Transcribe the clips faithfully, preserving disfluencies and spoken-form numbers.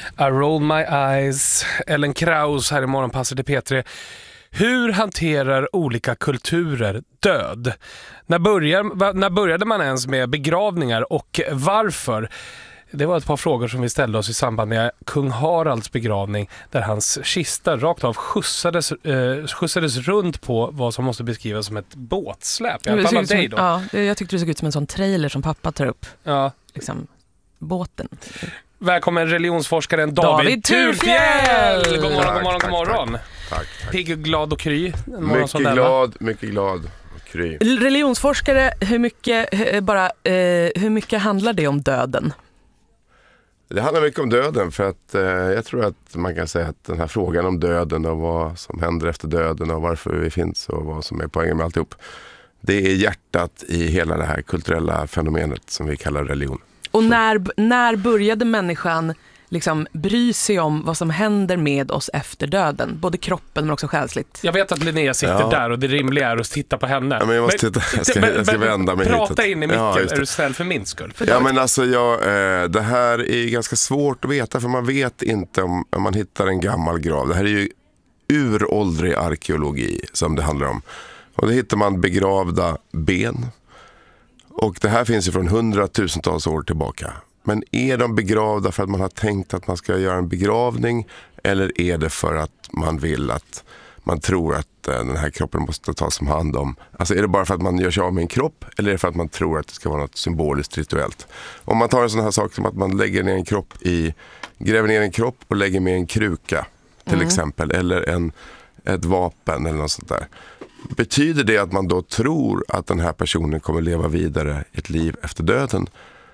I roll my eyes. Ellen Kraus här i Morgonpasset i P tre. Hur hanterar olika kulturer död? När, börjar, när började man ens med begravningar och varför? Det var ett par frågor som vi ställde oss i samband med kung Haralds begravning, där hans kista rakt av skjutsades, eh, skjutsades runt på vad som måste beskrivas som ett båtsläp. Jag, som, dig då. Ja, jag tyckte det såg ut som en sån trailer som pappa tar upp. Ja. Liksom, båten. Välkommen religionsforskaren David, David Thurfjell! God morgon, tack, god morgon, tack, god morgon. Tack, tack. Pigg, glad och kry. Mycket glad, mycket glad och kry. Religionsforskare, hur mycket, bara, eh, hur mycket handlar det om döden? Det handlar mycket om döden, för att eh, jag tror att man kan säga att den här frågan om döden och vad som händer efter döden och varför vi finns och vad som är poängen med alltihop, det är hjärtat i hela det här kulturella fenomenet som vi kallar religion. Och när, när började människan liksom bry sig om vad som händer med oss efter döden? Både kroppen men också själsligt. Jag vet att Linnea sitter ja. där och det rimliga är att titta på henne. Ja, men jag måste titta. Jag ska, jag ska vända mig prata hitåt. in i micken, ja, är du snäll för min skull? För ja, men alltså, jag, eh, det här är ganska svårt att veta, för man vet inte om, om man hittar en gammal grav. Det här är ju uråldrig arkeologi som det handlar om. Och då hittar man begravda ben. Och det här finns ju från hundratusentals år tillbaka. Men är de begravda för att man har tänkt att man ska göra en begravning, eller är det för att man vill att man tror att den här kroppen måste tas om hand om? Alltså är det bara för att man gör sig av med en kropp, eller är det för att man tror att det ska vara något symboliskt rituellt? Om man tar en sån här sak som att man lägger ner en kropp i, gräver ner en kropp och lägger med en kruka till mm. exempel, eller en, ett vapen eller något sånt där. Betyder det att man då tror att den här personen kommer leva vidare ett liv efter döden?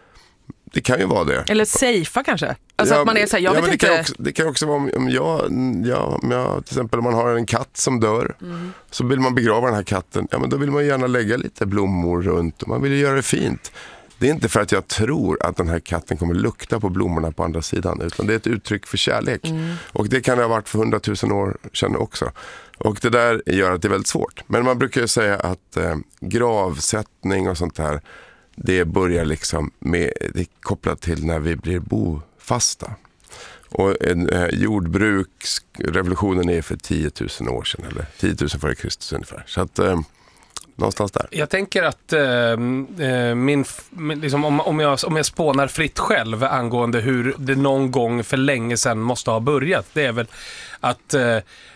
Det kan ju vara det. Eller safea kanske. Alltså ja, att man är så här, jag ja, vet det inte. Kan också, det kan också vara om, om, jag, ja, om jag, till exempel om man har en katt som dör, mm. så vill man begrava den här katten. Ja, men då vill man gärna lägga lite blommor runt och man vill göra det fint. Det är inte för att jag tror att den här katten kommer lukta på blommorna på andra sidan, utan det är ett uttryck för kärlek. Mm. Och det kan det ha varit för hundratusen år sedan också. Och det där gör att det är väldigt svårt. Men man brukar ju säga att eh, gravsättning och sånt där, det börjar liksom med, det är kopplat till när vi blir bofasta. Och en, eh, jordbruksrevolutionen är för tio tusen år sedan, eller tio tusen före Kristus ungefär. Så att eh, någonstans där. Jag tänker att eh, min, liksom, om, om, jag, om jag spånar fritt själv angående hur det någon gång för länge sedan måste ha börjat, det är väl att eh,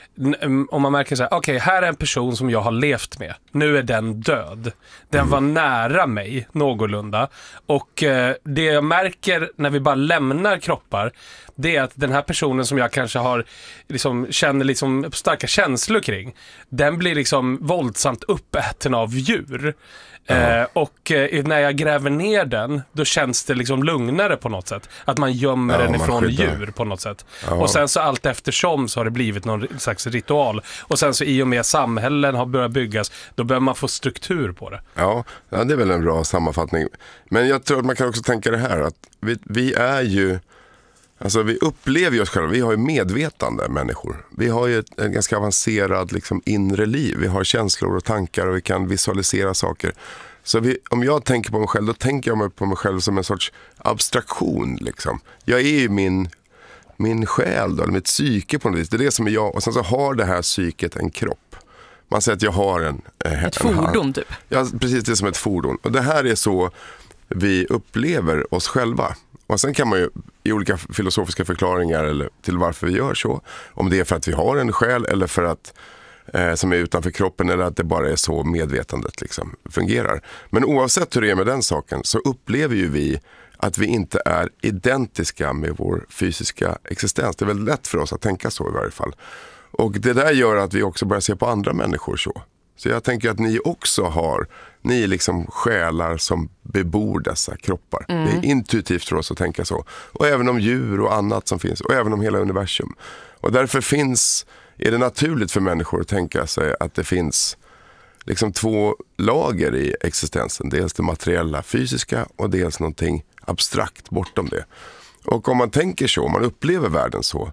om man märker så här, okej, okay, här är en person som jag har levt med. Nu är den död. Den mm. var nära mig någorlunda. Och eh, det jag märker när vi bara lämnar kroppar, det är att den här personen som jag kanske har liksom, känner liksom starka känslor kring, den blir liksom våldsamt uppäten av djur. Mm. Eh, och eh, när jag gräver ner den, då känns det liksom lugnare på något sätt. Att man gömmer ja, den ifrån djur på något sätt. Ja. Och sen så allt eftersom så har det blivit någon slags ritual. Och sen så i och med samhällen har börjat byggas, då behöver man få struktur på det. Ja, ja, det är väl en bra sammanfattning. Men jag tror att man kan också tänka det här, att vi, vi är ju, alltså vi upplever oss själva, vi har ju medvetande människor. Vi har ju ett, en ganska avancerad liksom, inre liv. Vi har känslor och tankar och vi kan visualisera saker. Så vi, om jag tänker på mig själv, då tänker jag på mig själv som en sorts abstraktion. Liksom. Jag är ju min, min själ, då, eller mitt psyke på något vis. Det är det som är jag. Och sen så har det här psyket en kropp. Man säger att jag har en... Eh, ett en fordon hand. Typ. Ja, precis, det är som ett fordon. Och det här är så vi upplever oss själva. Och sen kan man ju i olika filosofiska förklaringar eller till varför vi gör så. Om det är för att vi har en själ eller för att eh, som är utanför kroppen, eller att det bara är så medvetandet liksom fungerar. Men oavsett hur det är med den saken, så upplever ju vi att vi inte är identiska med vår fysiska existens. Det är väldigt lätt för oss att tänka så i varje fall. Och det där gör att vi också börjar se på andra människor så. Så jag tänker att ni också har, ni är liksom själar som bebor dessa kroppar. Mm. Det är intuitivt för oss att tänka så. Och även om djur och annat som finns. Och även om hela universum. Och därför finns, är det naturligt för människor att tänka sig att det finns liksom två lager i existensen. Dels det materiella, fysiska, och dels någonting abstrakt bortom det. Och om man tänker så, om man upplever världen så.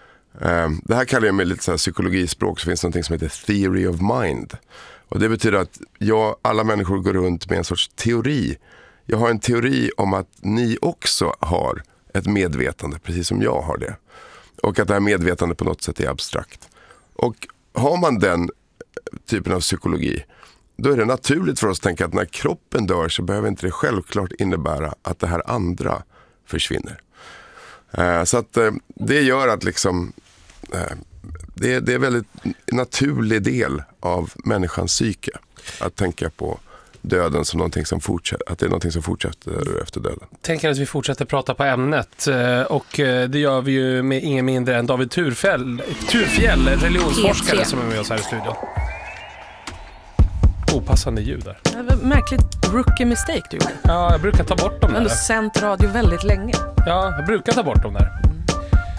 Um, det här kallar jag med lite så här psykologispråk, så finns det någonting som heter theory of mind. Och det betyder att jag, alla människor går runt med en sorts teori. Jag har en teori om att ni också har ett medvetande, precis som jag har det. Och att det här medvetande på något sätt är abstrakt. Och har man den typen av psykologi, då är det naturligt för oss att tänka att när kroppen dör så behöver inte det självklart innebära att det här andra försvinner. Eh, så att eh, det gör att liksom, eh, det, det är en väldigt naturlig del av människans psyke att tänka på döden som någonting som fortsätter, att det är någonting som fortsätter efter döden. Tänker att vi fortsätter prata på ämnet och det gör vi ju med ingen mindre än David Thurfjell, Thurfjell religionsforskare T T. Som är med oss här i studion. Opassande ljud där. Det var märkligt rookie mistake du gjorde. Ja, jag brukar ta bort dem där. Men du har sänt radio väldigt länge. Ja, jag brukar ta bort dem där.